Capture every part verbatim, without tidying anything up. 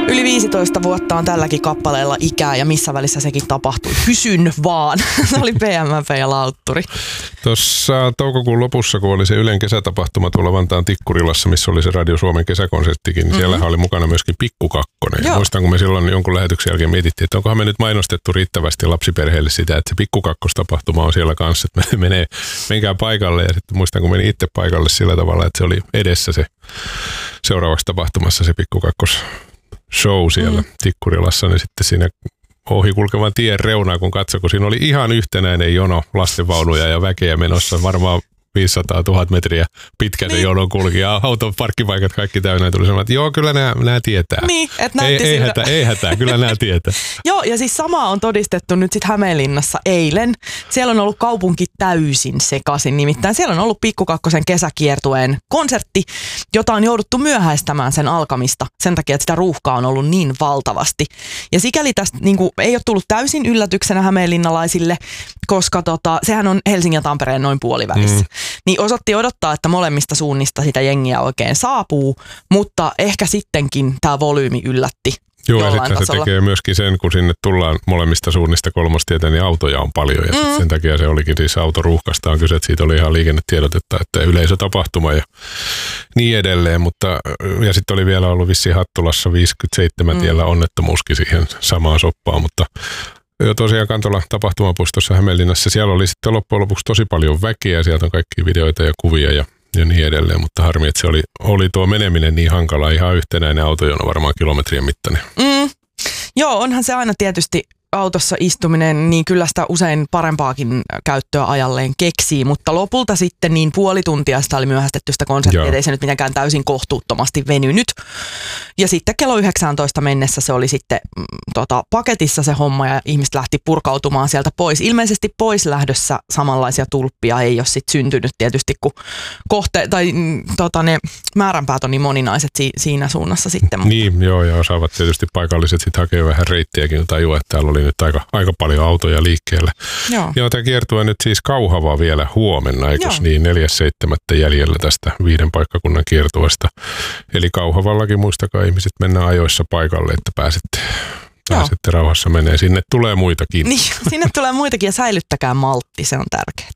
Yli viisitoista vuotta on tälläkin kappaleella ikää ja missä välissä sekin tapahtui. Kysyn vaan. Se oli P M F ja Lautturi. Tuossa toukokuun lopussa, kun oli se Ylen kesätapahtuma tuolla Vantaan Tikkurilassa, missä oli se Radio Suomen kesäkonserttikin, niin mm-hmm. siellähän oli mukana myöskin Pikku Kakkonen. Ja muistan, kun me silloin jonkun lähetyksen jälkeen mietittiin, että onkohan me nyt mainostettu riittävästi lapsiperheelle sitä, että se Pikku Kakkostapahtuma on siellä kanssa, että menee, menkää paikalle. Ja sitten muistan, kun menin itse paikalle sillä tavalla, että se oli edessä se seuraavaksi tapahtumassa se Pikku Kakkos show siellä mm. Tikkurilassa, niin sitten siinä ohi kulkevan tien reunaa, kun katsoi, kun siinä oli ihan yhtenäinen jono lastenvaunuja ja väkeä menossa, varmaan viisisataa tuhatta metriä pitkä se niin. jono kulki ja auton parkkipaikat kaikki täynnä. Tuli sanoa, että joo, kyllä nämä, nämä tietää. Niin, että ei, ei, hätää, ei hätää, kyllä nämä tietää. Joo, ja siis sama on todistettu nyt sitten Hämeenlinnassa eilen. Siellä on ollut kaupunki täysin sekaisin. Nimittäin siellä on ollut Pikku Kakkosen kesäkiertueen konsertti, jota on jouduttu myöhäistämään sen alkamista sen takia, että sitä ruuhkaa on ollut niin valtavasti. Ja sikäli tästä niin kuin, ei ole tullut täysin yllätyksenä hämeenlinnalaisille, koska tota, sehän on Helsingin ja Tampereen noin puolivälissä. Mm. Niin osattiin odottaa, että molemmista suunnista sitä jengiä oikein saapuu, mutta ehkä sittenkin tämä volyymi yllätti. Joo, ja sitten se tekee myöskin sen, kun sinne tullaan molemmista suunnista kolmostietä, niin autoja on paljon. Ja mm. sen takia se olikin siis autoruuhkasta on kyse, että siitä oli ihan liikennetiedotetta, että yleisötapahtuma ja niin edelleen. Mutta, ja sitten oli vielä ollut vissiin Hattulassa viisikymmentäseitsemän mm. tiellä onnettomuuskin siihen samaan soppaan, mutta jo tosiaan Kantola tapahtumapuistossa Hämeenlinnassa, siellä oli sitten loppujen lopuksi tosi paljon väkeä, sieltä on kaikki videoita ja kuvia ja, ja niin edelleen, mutta harmi, että se oli, oli tuo meneminen niin hankala, ihan yhtenäinen autojono varmaan kilometrien mittainen. Mm. Joo, onhan se aina tietysti autossa istuminen, niin kyllä sitä usein parempaakin käyttöä ajalleen keksii, mutta lopulta sitten niin puoli tuntia sitä oli myöhästetty sitä konserttia, ei se nyt mitenkään täysin kohtuuttomasti venynyt. Ja sitten kello yhdeksäntoista mennessä se oli sitten mm, tota, paketissa se homma ja ihmiset lähti purkautumaan sieltä pois. Ilmeisesti pois lähdössä samanlaisia tulppia ei ole sitten syntynyt tietysti, kun kohte, tai, mm, tota, ne määränpäät on niin moninaiset si- siinä suunnassa sitten. Mutta. Niin, joo, ja osaavat tietysti paikalliset sitten hakea vähän reittiäkin, tajua, että täällä oli nyt aika, aika paljon autoja liikkeellä. Joo. Ja tämä kiertue nyt siis Kauhavaa vielä huomenna, eikös niin, neljäs seitsemättä jäljellä tästä viiden paikkakunnan kiertueesta. Eli Kauhavallakin muistakaa ihmiset mennä ajoissa paikalle, että pääsette, pääsette rauhassa menee. Sinne tulee muitakin. Niin, sinne tulee muitakin ja säilyttäkää maltti, se on tärkeää.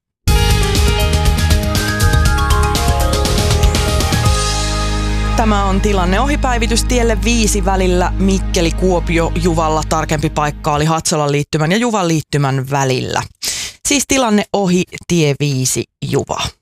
Tämä on tilanne ohipäivitys tielle viisi välillä Mikkeli-Kuopio-Juvalla. Tarkempi paikka oli Hatsolan liittymän ja Juvan liittymän välillä. Siis tilanne ohi tie viisi Juva.